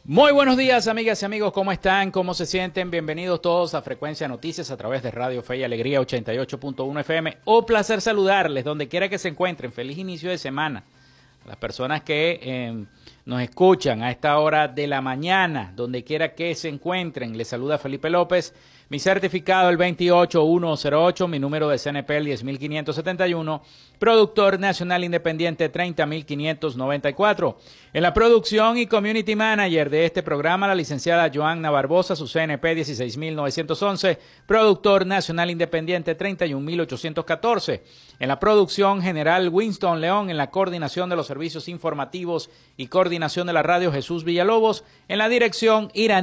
Muy buenos días, amigas y amigos, ¿cómo están? ¿Cómo se sienten? Bienvenidos todos a Frecuencia Noticias a través de Radio Fe y Alegría 88.1 FM. Un placer saludarles donde quiera que se encuentren. Feliz inicio de semana. A las personas que nos escuchan a esta hora de la mañana, donde quiera que se encuentren, les saluda Felipe López. Mi certificado el 28108, mi número de CNP el 10571, productor nacional independiente 30594. En la producción y community manager de este programa, la licenciada Joanna Barbosa, su CNP 16911, productor nacional independiente 31814. En la producción general Winston León, en la coordinación de los servicios informativos y coordinación de la radio Jesús Villalobos, en la dirección Irán